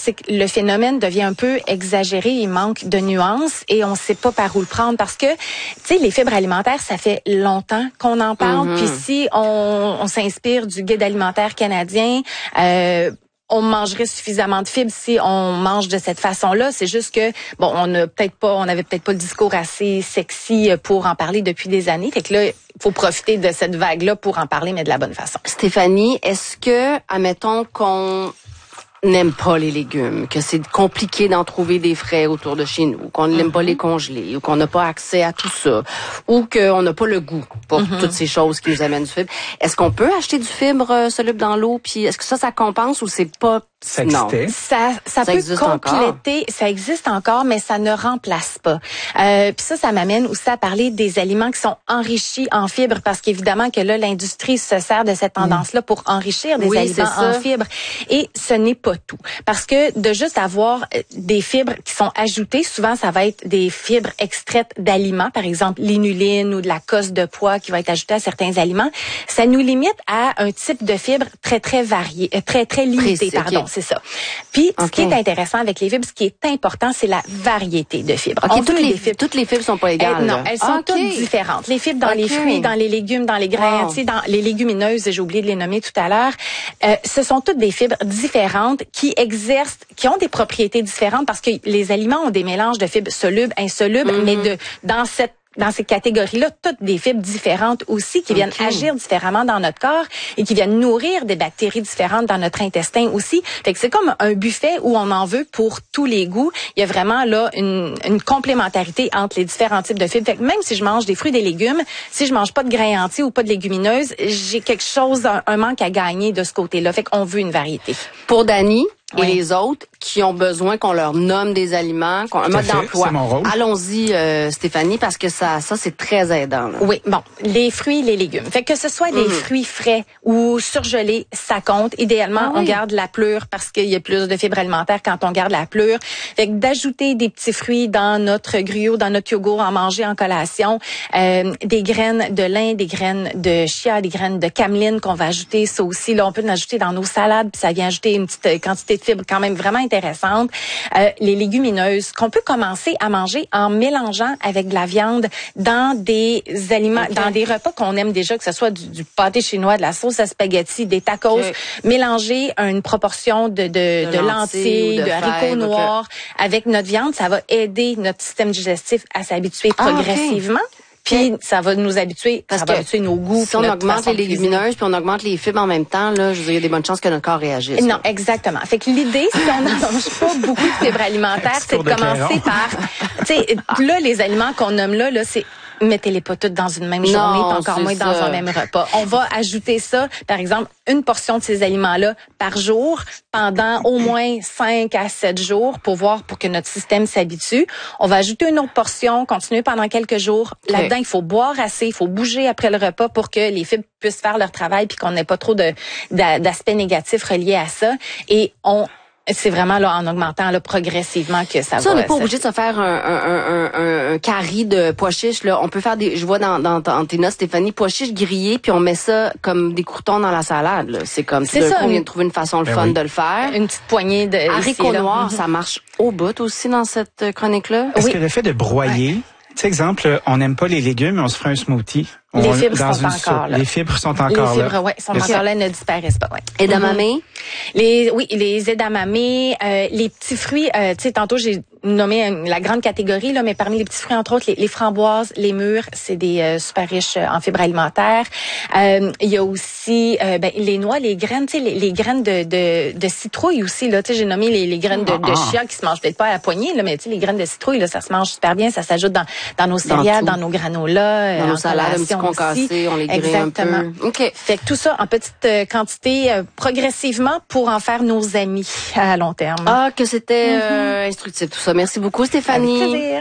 c'est que le phénomène devient un peu exagéré, il manque de nuances et on sait pas par où le prendre parce que, tu sais, les fibres alimentaires, ça fait longtemps qu'on en parle. Puis si on s'inspire du guide alimentaire canadien, on mangerait suffisamment de fibres si on mange de cette façon-là. C'est juste que, bon, on avait peut-être pas le discours assez sexy pour en parler depuis des années. Fait que là, il faut profiter de cette vague-là pour en parler, mais de la bonne façon. Stéphanie, est-ce que, admettons qu'on n'aime pas les légumes, que c'est compliqué d'en trouver des frais autour de chez nous, qu'on n'aime pas les congeler, ou qu'on n'a pas accès à tout ça, ou qu'on n'a pas le goût pour toutes ces choses qui nous amènent du fibre. Est-ce qu'on peut acheter du fibre soluble dans l'eau, puis est-ce que ça compense ou c'est pas... Ça existait? Ça peut compléter, ça existe encore, mais ça ne remplace pas. Puis ça m'amène aussi à parler des aliments qui sont enrichis en fibres, parce qu'évidemment que là, l'industrie se sert de cette tendance-là pour enrichir des aliments en fibres. Et ce n'est pas tout. Parce que de juste avoir des fibres qui sont ajoutées, souvent ça va être des fibres extraites d'aliments, par exemple l'inuline ou de la cosse de pois qui va être ajoutée à certains aliments, ça nous limite à un type de fibre très, très varié, très limité, pardon. C'est ça. Puis, ce qui est intéressant avec les fibres, ce qui est important, c'est la variété de fibres. Toutes les fibres sont pas égales. Non, elles sont toutes différentes. Les fibres dans les fruits, dans les légumes, dans les grains, tu sais, dans les légumineuses, j'ai oublié de les nommer tout à l'heure. Ce sont toutes des fibres différentes qui ont des propriétés différentes parce que les aliments ont des mélanges de fibres solubles, insolubles, mais dans ces catégories-là, toutes des fibres différentes aussi qui viennent agir différemment dans notre corps et qui viennent nourrir des bactéries différentes dans notre intestin aussi. Fait que c'est comme un buffet où on en veut pour tous les goûts. Il y a vraiment là une complémentarité entre les différents types de fibres. Fait que même si je mange des fruits et des légumes, si je mange pas de grains entiers ou pas de légumineuses, j'ai quelque chose, un manque à gagner de ce côté-là. Fait qu'on veut une variété. Pour Dani et les autres qui ont besoin qu'on leur nomme des aliments, un mode d'emploi. Allons-y, Stéphanie, parce que ça c'est très aidant. Là. Oui, bon, les fruits et les légumes. Fait que ce soit des fruits frais ou surgelés, ça compte. Idéalement, on garde la pleure parce qu'il y a plus de fibres alimentaires quand on garde la pleure. Fait que d'ajouter des petits fruits dans notre gruau, dans notre yogourt, en manger en collation, des graines de lin, des graines de chia, des graines de cameline qu'on va ajouter, ça aussi. Là, on peut l'ajouter dans nos salades, puis ça vient ajouter une petite quantité de fibres quand même vraiment intéressante. Les légumineuses qu'on peut commencer à manger en mélangeant avec de la viande dans des aliments, dans des repas qu'on aime déjà, que ce soit du pâté chinois, de la sauce à spaghetti, des tacos, mélanger une proportion de lentilles, de haricots noirs avec notre viande, ça va aider notre système digestif à s'habituer progressivement. Puis ça va nous habituer, habituer nos goûts. Si on augmente les légumineuses puis on augmente les fibres en même temps, là, je veux dire, il y a des bonnes chances que notre corps réagisse. Non, exactement. Fait que l'idée, si on n'en mange pas beaucoup de fibres alimentaires, c'est de commencer par, tu sais, là, les aliments qu'on nomme là, c'est mettez-les pas toutes dans une même journée, pas encore moins dans un même repas. On va ajouter ça, par exemple, une portion de ces aliments-là par jour pendant au moins 5 à 7 jours pour que notre système s'habitue. On va ajouter une autre portion, continuer pendant quelques jours. Là-dedans, il faut boire assez, il faut bouger après le repas pour que les fibres puissent faire leur travail puis qu'on n'ait pas trop d'aspects négatifs reliés à ça. Et c'est vraiment là en augmentant là progressivement que ça va. On n'est pas obligé de se faire un carré de pois chiches là. On peut faire je vois dans tes notes, Stéphanie, pois chiches grillés puis on met ça comme des croutons dans la salade. Là. C'est comme tout d'un coup, on vient de trouver une façon fun de le faire. Une petite poignée de haricots noirs, ça marche au bout aussi dans cette chronique-là. Est-ce que le fait de broyer, tu sais, exemple, on n'aime pas les légumes, on se ferait un smoothie. Les fibres sont encore là. Les fibres sont encore là. Les fibres, sont encore là, ne disparaissent pas. Edamame? Les edamame, les petits fruits. Tu sais, tantôt j'ai nommé la grande catégorie là, mais parmi les petits fruits entre autres, les framboises, les mûres, c'est des super riches en fibres alimentaires. Il y a aussi les noix, les graines, tu sais, les graines de citrouille aussi là. Tu sais, j'ai nommé les graines de chia qui se mangent peut-être pas à la poignée là, mais tu sais, les graines de citrouille là, ça se mange super bien, ça s'ajoute dans nos céréales, dans nos granolas, dans nos salades, un petit concassé, on les grille un peu. OK. Fait que tout ça en petite quantité progressivement pour en faire nos amis à long terme. Ah, que c'était instructif tout ça. Merci beaucoup, Stéphanie. Avec plaisir.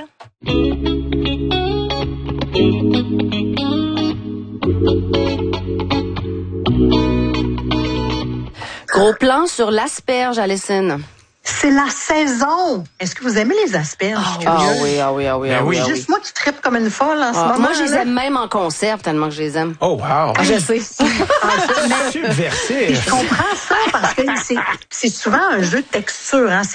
Gros plan sur l'asperge, Alison. C'est la saison. Est-ce que vous aimez les asperges? Oui. Juste moi qui trippe comme une folle en ce moment. Moi, je les aime même en conserve tellement que je les aime. Oh, wow. Je sais. Subversif. Je comprends ça parce que c'est souvent un jeu de texture. Hein?